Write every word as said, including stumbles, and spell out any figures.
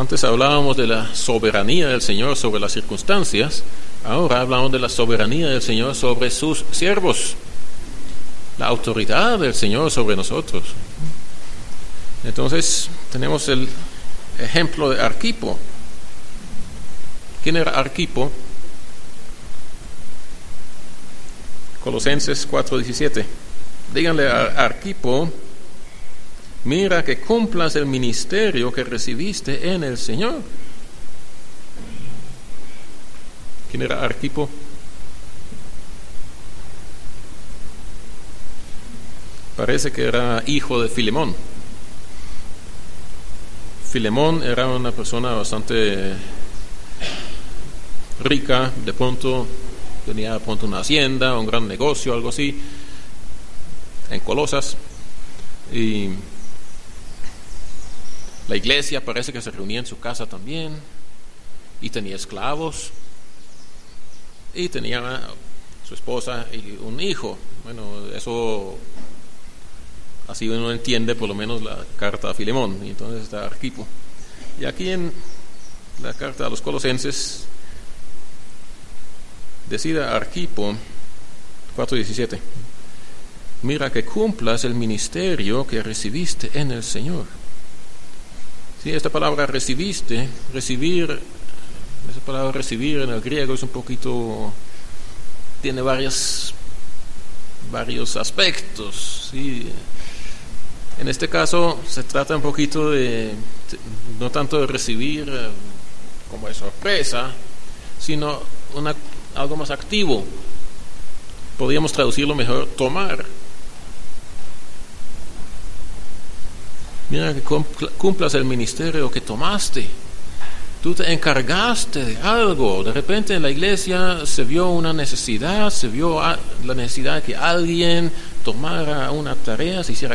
Antes hablábamos de la soberanía del Señor sobre las circunstancias, ahora hablamos de la soberanía del Señor sobre sus siervos, la autoridad del Señor sobre nosotros. Entonces tenemos el ejemplo de Arquipo. ¿Quién era Arquipo? Colosenses cuatro diecisiete. Díganle a Arquipo: mira que cumplas el ministerio que recibiste en el Señor. ¿Quién era Arquipo? Parece que era hijo de Filemón. Filemón era una persona bastante rica, de pronto tenía de pronto una hacienda, un gran negocio, algo así, en Colosas, y la iglesia parece que se reunía en su casa también, y tenía esclavos, y tenía su esposa y un hijo. Bueno, eso así uno entiende por lo menos la carta a Filemón, y entonces está Arquipo. Y aquí en la carta a los Colosenses decida Arquipo cuatro diecisiete: mira que cumplas el ministerio que recibiste en el Señor. Sí, esta palabra recibiste, recibir, esa palabra recibir en el griego es un poquito, tiene varias, varios aspectos, sí. En este caso se trata un poquito de, no tanto de recibir eh, como de sorpresa, sino una, algo más activo. Podríamos traducirlo mejor: tomar. Mira que cumplas el ministerio que tomaste. Tú te encargaste de algo. De repente en la iglesia se vio una necesidad, se vio la necesidad de que alguien tomara una tarea, se hiciera